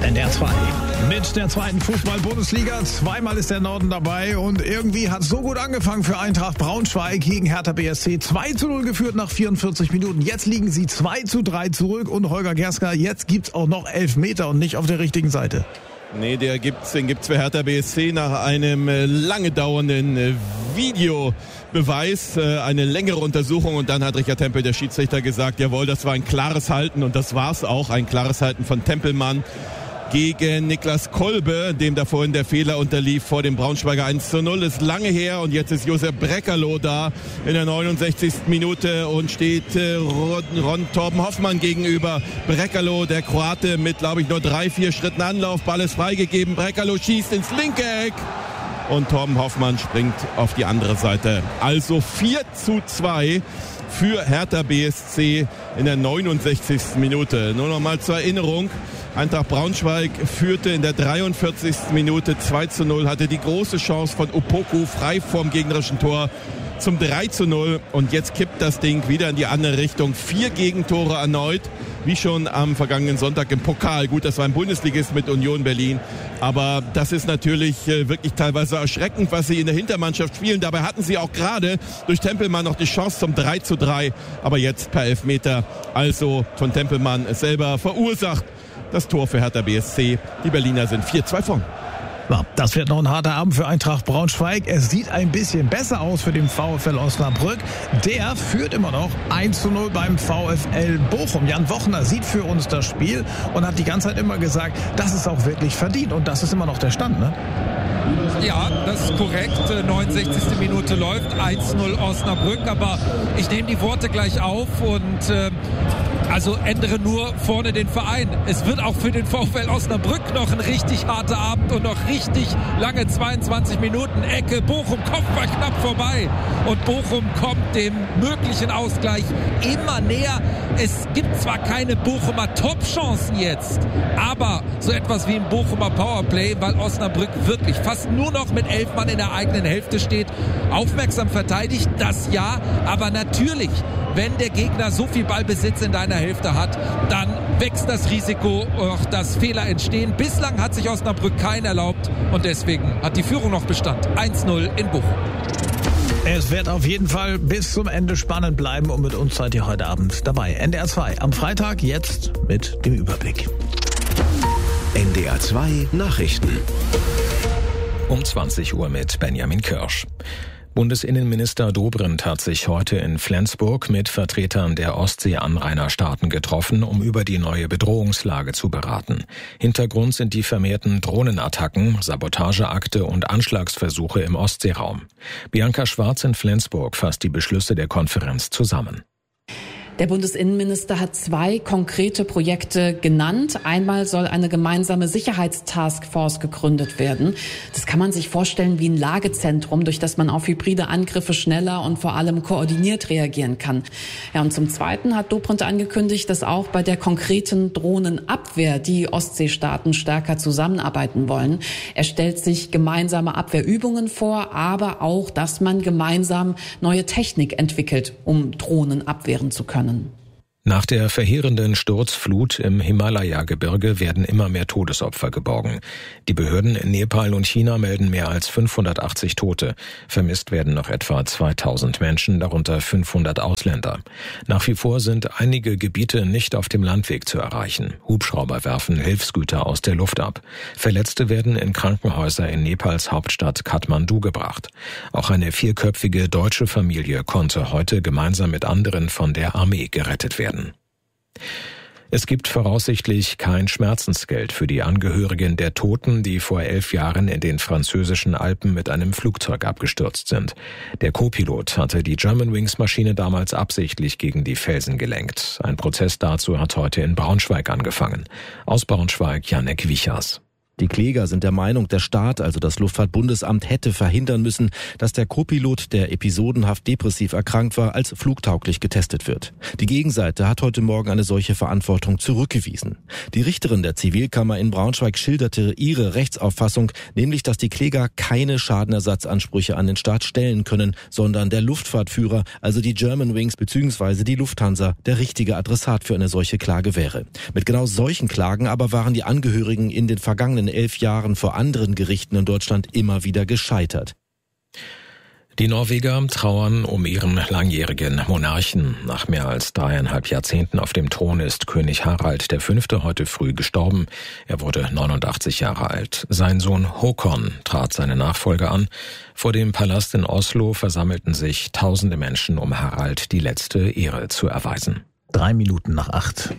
NDR 2 mit der zweiten Fußball-Bundesliga. Zweimal ist der Norden dabei und irgendwie hat es so gut angefangen für Eintracht Braunschweig gegen Hertha BSC. 2:0 geführt nach 44 Minuten. Jetzt liegen sie 2:3 zurück und Holger Gerska, jetzt gibt's auch noch Elfmeter und nicht auf der richtigen Seite. Nee, den gibt's für Hertha BSC nach einem lange dauernden Videobeweis, eine längere Untersuchung, und dann hat Richard Tempel, der Schiedsrichter, gesagt, jawohl, das war ein klares Halten, und das war's auch, ein klares Halten von Tempelmann gegen Niklas Kolbe, dem da vorhin der Fehler unterlief vor dem Braunschweiger 1:0. Ist lange her, und jetzt ist Josef Brekalo da in der 69. Minute und steht Torben Hoffmann gegenüber. Brekalo, der Kroate, mit, glaube ich, nur 3-4 Schritten Anlauf. Ball ist freigegeben. Brekalo schießt ins linke Eck. Und Torben Hoffmann springt auf die andere Seite. Also 4:2 für Hertha BSC in der 69. Minute. Nur noch mal zur Erinnerung. Eintracht Braunschweig führte in der 43. Minute 2:0, hatte die große Chance von Opoku frei vorm gegnerischen Tor zum 3:0. Und jetzt kippt das Ding wieder in die andere Richtung. 4 Gegentore erneut, wie schon am vergangenen Sonntag im Pokal. Gut, das war ein Bundesligist mit Union Berlin. Aber das ist natürlich wirklich teilweise erschreckend, was sie in der Hintermannschaft spielen. Dabei hatten sie auch gerade durch Tempelmann noch die Chance zum 3:3. Aber jetzt per Elfmeter, also von Tempelmann selber verursacht, das Tor für Hertha BSC. Die Berliner sind 4:2 vorn. Ja, das wird noch ein harter Abend für Eintracht Braunschweig. Es sieht ein bisschen besser aus für den VfL Osnabrück. Der führt immer noch 1:0 beim VfL Bochum. Jan Wochner sieht für uns das Spiel und hat die ganze Zeit immer gesagt, das ist auch wirklich verdient. Und das ist immer noch der Stand, ne? Ja, das ist korrekt. 69. Minute läuft, 1:0 Osnabrück. Aber ich nehme die Worte gleich auf und also ändere nur vorne den Verein. Es wird auch für den VfL Osnabrück noch ein richtig harter Abend und noch richtig lange 22 Minuten. Ecke, Bochum, Kopfball knapp vorbei. Und Bochum kommt dem möglichen Ausgleich immer näher. Es gibt zwar keine Bochumer Top-Chancen jetzt, aber so etwas wie ein Bochumer Powerplay, weil Osnabrück wirklich fast nur noch mit 11 Mann in der eigenen Hälfte steht. Aufmerksam verteidigt, das ja, aber natürlich, wenn der Gegner so viel Ballbesitz in deiner Hälfte hat, dann wächst das Risiko, dass Fehler entstehen. Bislang hat sich Osnabrück keinen erlaubt und deswegen hat die Führung noch Bestand. 1:0 in Bochum. Es wird auf jeden Fall bis zum Ende spannend bleiben und mit uns seid ihr heute Abend dabei. NDR 2 am Freitag, jetzt mit dem Überblick. NDR 2 Nachrichten. Um 20 Uhr mit Benjamin Kirsch. Bundesinnenminister Dobrindt hat sich heute in Flensburg mit Vertretern der Ostsee-Anrainerstaaten getroffen, um über die neue Bedrohungslage zu beraten. Hintergrund sind die vermehrten Drohnenattacken, Sabotageakte und Anschlagsversuche im Ostseeraum. Bianca Schwarz in Flensburg fasst die Beschlüsse der Konferenz zusammen. Der Bundesinnenminister hat 2 konkrete Projekte genannt. Einmal soll eine gemeinsame Sicherheitstaskforce gegründet werden. Das kann man sich vorstellen wie ein Lagezentrum, durch das man auf hybride Angriffe schneller und vor allem koordiniert reagieren kann. Ja, und zum Zweiten hat Dobrindt angekündigt, dass auch bei der konkreten Drohnenabwehr die Ostseestaaten stärker zusammenarbeiten wollen. Er stellt sich gemeinsame Abwehrübungen vor, aber auch, dass man gemeinsam neue Technik entwickelt, um Drohnen abwehren zu können. Nach der verheerenden Sturzflut im Himalaya-Gebirge werden immer mehr Todesopfer geborgen. Die Behörden in Nepal und China melden mehr als 580 Tote. Vermisst werden noch etwa 2000 Menschen, darunter 500 Ausländer. Nach wie vor sind einige Gebiete nicht auf dem Landweg zu erreichen. Hubschrauber werfen Hilfsgüter aus der Luft ab. Verletzte werden in Krankenhäuser in Nepals Hauptstadt Kathmandu gebracht. Auch eine 4-köpfige deutsche Familie konnte heute gemeinsam mit anderen von der Armee gerettet werden. Es gibt voraussichtlich kein Schmerzensgeld für die Angehörigen der Toten, die vor 11 Jahren in den französischen Alpen mit einem Flugzeug abgestürzt sind. Der Co-Pilot hatte die Germanwings-Maschine damals absichtlich gegen die Felsen gelenkt. Ein Prozess dazu hat heute in Braunschweig angefangen. Aus Braunschweig Janek Wichers. Die Kläger sind der Meinung, der Staat, also das Luftfahrtbundesamt, hätte verhindern müssen, dass der Co-Pilot, der episodenhaft depressiv erkrankt war, als flugtauglich getestet wird. Die Gegenseite hat heute Morgen eine solche Verantwortung zurückgewiesen. Die Richterin der Zivilkammer in Braunschweig schilderte ihre Rechtsauffassung, nämlich, dass die Kläger keine Schadenersatzansprüche an den Staat stellen können, sondern der Luftfahrtführer, also die Germanwings bzw. die Lufthansa, der richtige Adressat für eine solche Klage wäre. Mit genau solchen Klagen aber waren die Angehörigen in den vergangenen 11 Jahren vor anderen Gerichten in Deutschland immer wieder gescheitert. Die Norweger trauern um ihren langjährigen Monarchen. Nach mehr als 3,5 Jahrzehnten auf dem Thron ist König Harald V. heute früh gestorben. Er wurde 89 Jahre alt. Sein Sohn Håkon trat seine Nachfolge an. Vor dem Palast in Oslo versammelten sich tausende Menschen, um Harald die letzte Ehre zu erweisen. 7:03.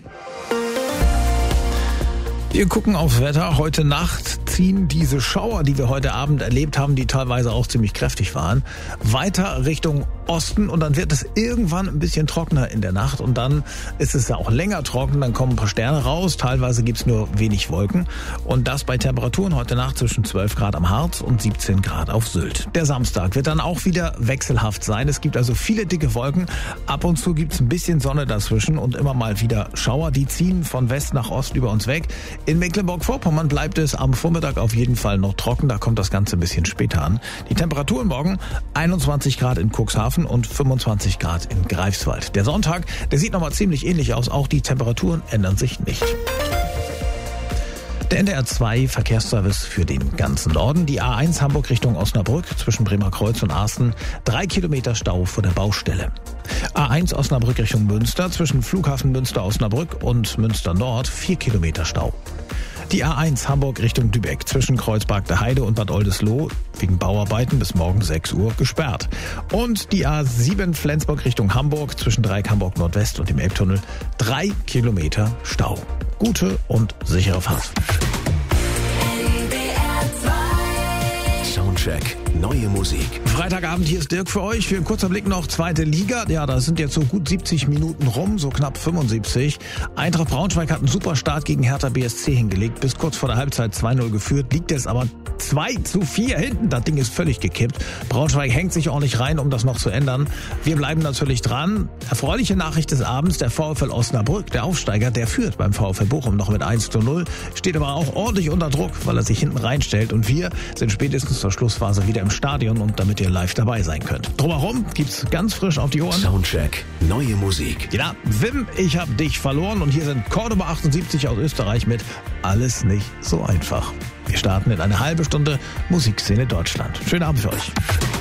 Wir gucken aufs Wetter. Heute Nacht ziehen diese Schauer, die wir heute Abend erlebt haben, die teilweise auch ziemlich kräftig waren, weiter Richtung Osten und dann wird es irgendwann ein bisschen trockener in der Nacht und dann ist es ja auch länger trocken, dann kommen ein paar Sterne raus, teilweise gibt's nur wenig Wolken und das bei Temperaturen heute Nacht zwischen 12 Grad am Harz und 17 Grad auf Sylt. Der Samstag wird dann auch wieder wechselhaft sein, es gibt also viele dicke Wolken, ab und zu gibt's ein bisschen Sonne dazwischen und immer mal wieder Schauer, die ziehen von West nach Ost über uns weg. In Mecklenburg-Vorpommern bleibt es am Vormittag auf jeden Fall noch trocken, da kommt das Ganze ein bisschen später an. Die Temperaturen morgen 21 Grad in Cuxhaven und 25 Grad in Greifswald. Der Sonntag, der sieht nochmal ziemlich ähnlich aus, auch die Temperaturen ändern sich nicht. Der NDR 2 Verkehrsservice für den ganzen Norden. Die A1 Hamburg Richtung Osnabrück zwischen Bremerkreuz und Arsten. 3 Kilometer Stau vor der Baustelle. A1 Osnabrück Richtung Münster zwischen Flughafen Münster-Osnabrück und Münster Nord. 4 Kilometer Stau. Die A1 Hamburg Richtung Lübeck zwischen Kreuzberg der Heide und Bad Oldesloe wegen Bauarbeiten bis morgen 6 Uhr gesperrt. Und die A7 Flensburg Richtung Hamburg zwischen Dreieck Hamburg Nordwest und dem Elbtunnel 3 Kilometer Stau. Gute und sichere Fahrt. Soundcheck, neue Musik. Freitagabend, hier ist Dirk für euch. Für einen kurzen Blick noch zweite Liga. Ja, da sind jetzt so gut 70 Minuten rum, so knapp 75. Eintracht Braunschweig hat einen super Start gegen Hertha BSC hingelegt. Bis kurz vor der Halbzeit 2-0 geführt, liegt jetzt aber 2-4 hinten. Das Ding ist völlig gekippt. Braunschweig hängt sich ordentlich rein, um das noch zu ändern. Wir bleiben natürlich dran. Erfreuliche Nachricht des Abends, der VfL Osnabrück, der Aufsteiger, der führt beim VfL Bochum noch mit 1-0. Steht aber auch ordentlich unter Druck, weil er sich hinten reinstellt. Und wir sind spätestens zur Schlussphase wieder im Stadion und damit ihr live dabei sein könnt. Drumherum gibt's ganz frisch auf die Ohren. Soundcheck, neue Musik. Ja, Wim, ich hab dich verloren und hier sind Cordoba 78 aus Österreich mit Alles nicht so einfach. Wir starten in eine halbe Stunde Musikszene Deutschland. Schönen Abend für euch.